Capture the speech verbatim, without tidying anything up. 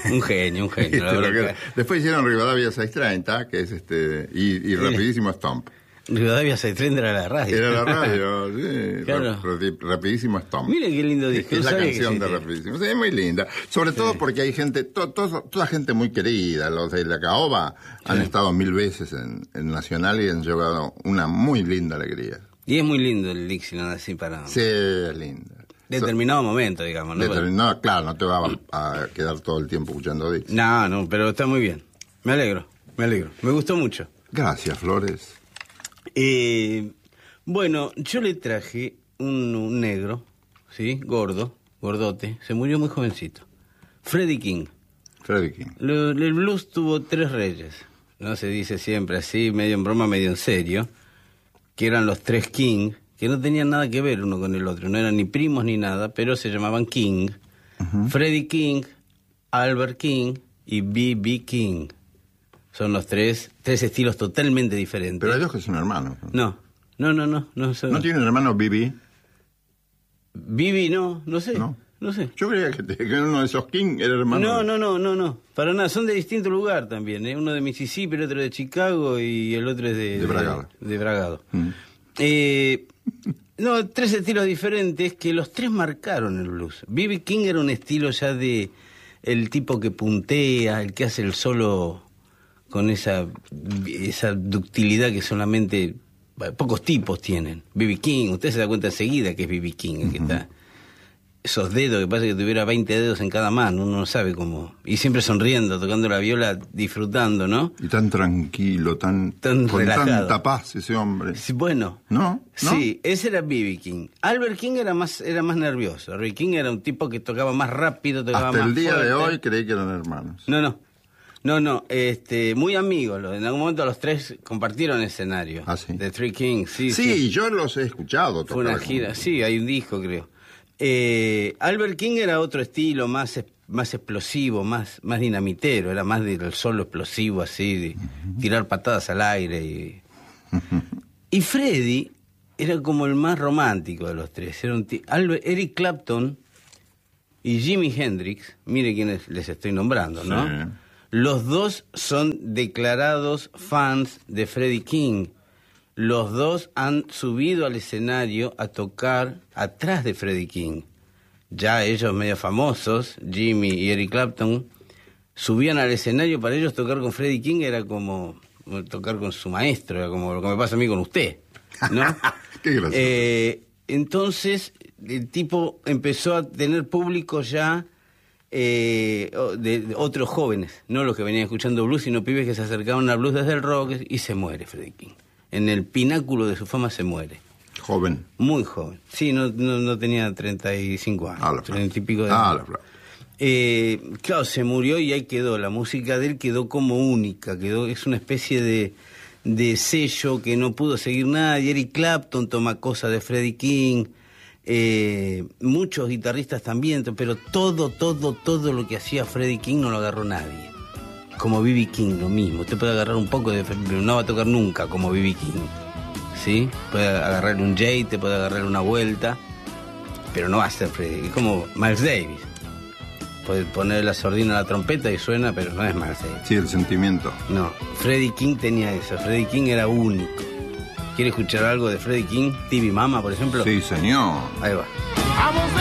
Un genio, un genio. La verdad que... Después hicieron Rivadavia seiscientos treinta, que es este, y, y Rapidísimo Stomp. Rivadavia seiscientos treinta era la radio. Era la radio, sí. Claro. Rap, Rapidísimo Stomp. Mire qué lindo disco. Es la canción de Rapidísimo. Sí, es muy linda. Sobre sí. todo porque hay gente, to, to, toda gente muy querida. Los de la Caoba sí. han estado mil veces en, en Nacional y han llevado una muy linda alegría. Y es muy lindo el Dixieland así para... Sí, es linda. Determinado so, momento, digamos, ¿no? Determinado, claro, no te va a, a quedar todo el tiempo escuchando Dixieland. No, no, pero está muy bien. Me alegro, me alegro. Me gustó mucho. Gracias, Flores. Eh, bueno, yo le traje un, un negro, ¿sí? Gordo, gordote. Se murió muy jovencito. Freddie King. Freddie King. Lo, el blues tuvo tres reyes. No se dice siempre así, medio en broma, medio en serio. Que eran los tres King, que no tenían nada que ver uno con el otro. No eran ni primos ni nada, pero se llamaban King. Uh-huh. Freddie King, Albert King y B B King. Son los tres, tres estilos totalmente diferentes. Pero ellos que son hermanos. No, no, no, no. ¿No, son... ¿No tienen hermano Bibi? Bibi no, no sé. No, no sé. Yo creía que, que uno de esos King era hermano. No, no, no, no, no. Para nada, son de distinto lugar también. ¿eh? Uno de Mississippi, el otro de Chicago y el otro es de... De Bragado. De, de Bragado. Mm. Eh, no, tres estilos diferentes que los tres marcaron el blues. B B King era un estilo ya de... El tipo que puntea, el que hace el solo... con esa esa ductilidad que solamente pocos tipos tienen. B B King, usted se da cuenta enseguida que es B B King, el que uh-huh. está... Esos dedos, que pasa que tuviera veinte dedos en cada mano, uno no sabe cómo... Y siempre sonriendo, tocando la viola, disfrutando, ¿no? Y tan tranquilo, tan... tan con relajado. Tanta paz ese hombre. Sí, bueno. ¿No? ¿No? Sí, ese era B B King. Albert King era más era más nervioso. Albert King era un tipo que tocaba más rápido, tocaba Hasta más el día fuerte. de hoy creí que eran hermanos. No, no. No, no, este, muy amigos. En algún momento los tres compartieron escenario. Ah, sí. The Three Kings, sí, sí. Sí, yo los he escuchado. Fue una gira, como... sí, hay un disco, creo. Eh, Albert King era otro estilo, más más explosivo, más más dinamitero, era más del solo explosivo, así, de uh-huh. tirar patadas al aire. Y, uh-huh. y Freddie era como el más romántico de los tres. Era un t- Albert, Eric Clapton y Jimi Hendrix, mire quiénes les estoy nombrando, ¿no? Sí. Los dos son declarados fans de Freddie King. Los dos han subido al escenario a tocar atrás de Freddie King. Ya ellos medio famosos, Jimmy y Eric Clapton, subían al escenario. Para ellos tocar con Freddie King era como tocar con su maestro, era como lo que me pasa a mí con usted, ¿no? Qué gracioso. Eh, entonces el tipo empezó a tener público ya... Eh, de, de otros jóvenes, no los que venían escuchando blues, sino pibes que se acercaban al blues desde el rock, y se muere Freddie King. En el pináculo de su fama se muere. Joven. Muy joven. Sí, no, no, no tenía treinta y cinco años. Ah, la treinta y pico de ah, años. La eh, claro, se murió y ahí quedó. La música de él quedó como única. Quedó, es una especie de, de sello que no pudo seguir nadie. Eric Clapton toma cosas de Freddie King. Eh, muchos guitarristas también, pero todo, todo, todo lo que hacía Freddie King no lo agarró nadie. Como B B King, lo mismo. Usted puede agarrar un poco de... pero no va a tocar nunca como B B King, ¿sí? Puede agarrar un Jay, te puede agarrar una vuelta, pero no va a ser Freddie. Es como Miles Davis. Puede poner la sordina a la trompeta y suena, pero no es Miles Davis. Sí, el sentimiento. No, Freddie King tenía eso. Freddie King era único. ¿Quiere escuchar algo de Freddie King? T V Mama, por ejemplo. Sí, señor. Ahí va. I was